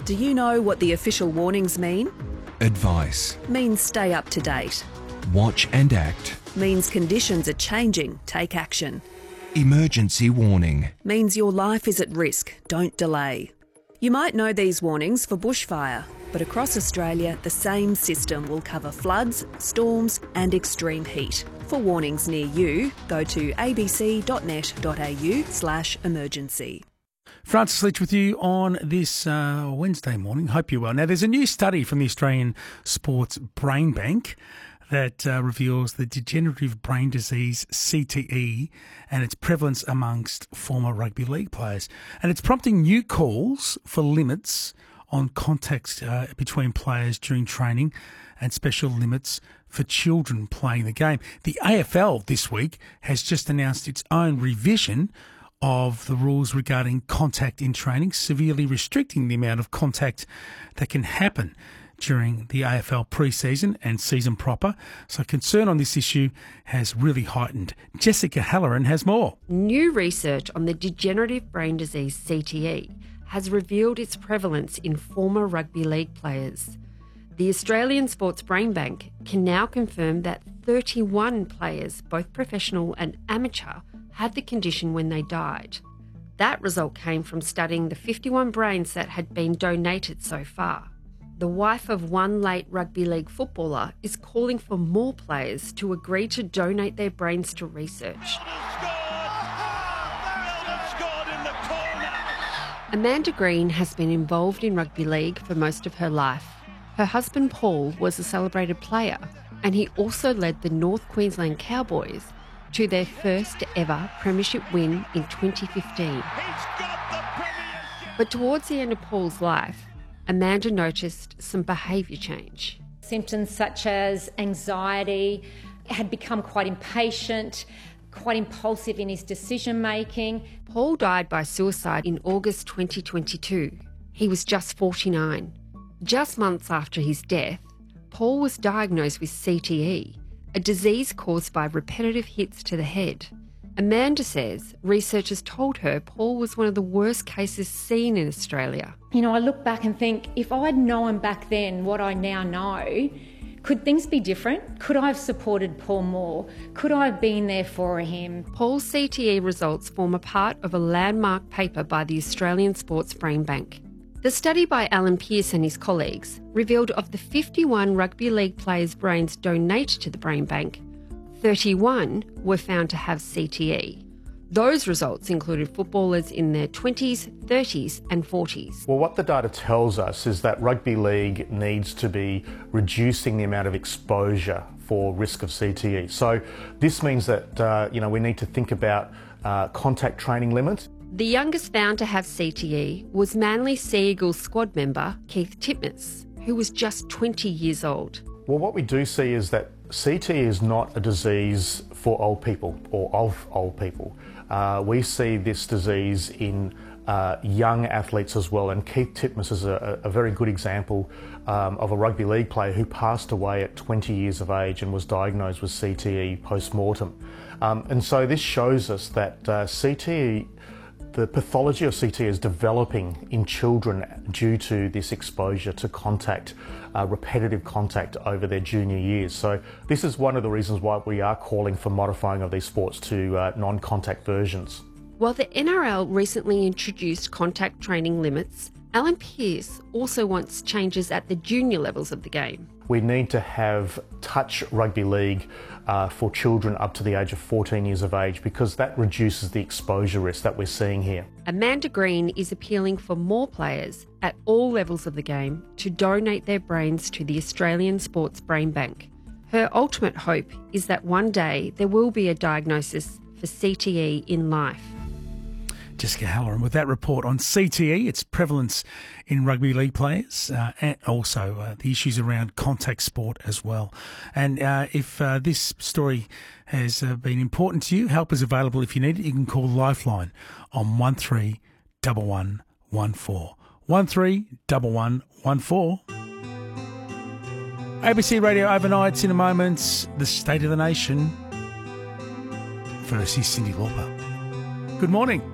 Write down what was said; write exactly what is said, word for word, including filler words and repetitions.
Do you know what the official warnings mean? Advice. Means stay up to date. Watch and act. Means conditions are changing, take action. Emergency warning. Means your life is at risk, don't delay. You might know these warnings for bushfire, but across Australia the same system will cover floods, storms and extreme heat. For warnings near you, go to abc.net.au slash emergency. Francis Leach with you on this uh, Wednesday morning. Hope you're well. Now, there's a new study from the Australian Sports Brain Bank that uh, reveals the degenerative brain disease C T E and its prevalence amongst former rugby league players. And it's prompting new calls for limits on contact uh, between players during training and special limits for children playing the game. The A F L this week has just announced its own revision of the rules regarding contact in training, severely restricting the amount of contact that can happen during the A F L pre-season and season proper. So concern on this issue has really heightened. Jessica Halloran has more. New research on the degenerative brain disease C T E has revealed its prevalence in former rugby league players. The Australian Sports Brain Bank can now confirm that thirty-one players, both professional and amateur, had the condition when they died. That result came from studying the fifty-one brains that had been donated so far. The wife of one late rugby league footballer is calling for more players to agree to donate their brains to research. Amanda Green has been involved in rugby league for most of her life. Her husband Paul was a celebrated player, and he also led the North Queensland Cowboys to their first ever premiership win in twenty fifteen. But towards the end of Paul's life, Amanda noticed some behaviour change. Symptoms such as anxiety, had become quite impatient, quite impulsive in his decision making. Paul died by suicide in August twenty twenty-two. He was just forty-nine. Just months after his death, Paul was diagnosed with C T E, a disease caused by repetitive hits to the head. Amanda says researchers told her Paul was one of the worst cases seen in Australia. You know, I look back and think, if I'd known back then what I now know, could things be different? Could I have supported Paul more? Could I have been there for him? Paul's C T E results form a part of a landmark paper by the Australian Sports Brain Bank. The study by Alan Pearce and his colleagues revealed of the fifty-one rugby league players' brains donated to the Brain Bank, thirty-one were found to have C T E. Those results included footballers in their twenties, thirties and forties. Well, what the data tells us is that rugby league needs to be reducing the amount of exposure for risk of C T E. So this means that uh, you know, we need to think about uh, contact training limits. The youngest found to have C T E was Manly Sea Eagles squad member Keith Titmus, who was just twenty years old. Well, what we do see is that C T E is not a disease for old people or of old people. Uh, we see this disease in uh, young athletes as well, and Keith Titmus is a, a very good example um, of a rugby league player who passed away at twenty years of age and was diagnosed with C T E post-mortem. Um, and so this shows us that uh, C T E, the pathology of C T E is developing in children due to this exposure to contact, uh, repetitive contact over their junior years. So this is one of the reasons why we are calling for modifying of these sports to uh, non-contact versions. While the N R L recently introduced contact training limits, Alan Pearce also wants changes at the junior levels of the game. We need to have touch rugby league uh, for children up to the age of fourteen years of age, because that reduces the exposure risk that we're seeing here. Amanda Green is appealing for more players at all levels of the game to donate their brains to the Australian Sports Brain Bank. Her ultimate hope is that one day there will be a diagnosis for C T E in life. Jessica Halloran with that report on C T E, its prevalence in rugby league players, uh, and also uh, the issues around contact sport as well. And uh, if uh, this story has uh, been important to you, help is available if you need it. You can call Lifeline on one three one one one four. one three one one one four. A B C Radio Overnights in a moment. The State of the Nation. First, here's Cyndi Lauper. Good morning.